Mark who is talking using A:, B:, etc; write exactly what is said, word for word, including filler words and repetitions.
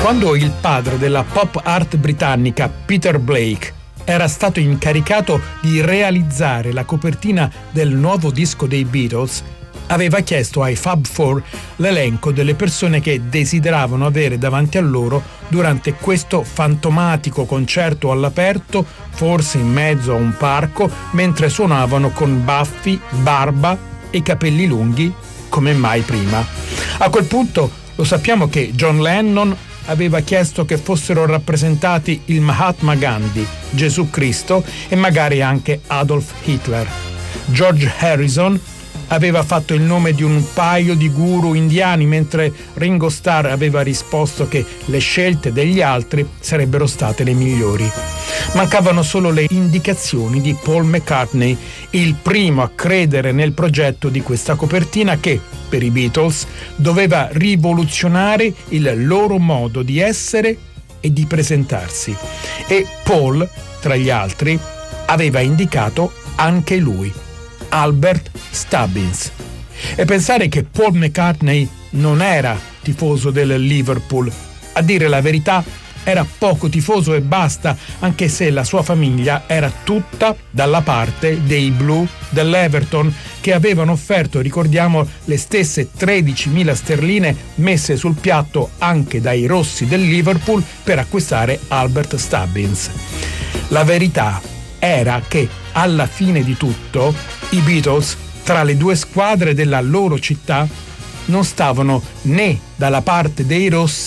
A: Quando il padre della pop art britannica, Peter Blake, era stato incaricato di realizzare la copertina del nuovo disco dei Beatles, aveva chiesto ai Fab Four l'elenco delle persone che desideravano avere davanti a loro durante questo fantomatico concerto all'aperto, forse in mezzo a un parco, mentre suonavano con baffi, barba e capelli lunghi come mai prima. A quel punto lo sappiamo che John Lennon aveva chiesto che fossero rappresentati il Mahatma Gandhi, Gesù Cristo e magari anche Adolf Hitler. George Harrison aveva fatto il nome di un paio di guru indiani, mentre Ringo Starr aveva risposto che le scelte degli altri sarebbero state le migliori. Mancavano solo le indicazioni di Paul McCartney, il primo a credere nel progetto di questa copertina che, per i Beatles, doveva rivoluzionare il loro modo di essere e di presentarsi. E Paul, tra gli altri, aveva indicato anche lui, Albert Stubbins. E pensare che Paul McCartney non era tifoso del Liverpool, a dire la verità era poco tifoso e basta, anche se la sua famiglia era tutta dalla parte dei blu dell'Everton, che avevano offerto, ricordiamo, le stesse tredicimila sterline messe sul piatto anche dai rossi del Liverpool per acquistare Albert Stubbins. La verità era che alla fine di tutto i Beatles, tra le due squadre della loro città, non stavano né dalla parte dei rossi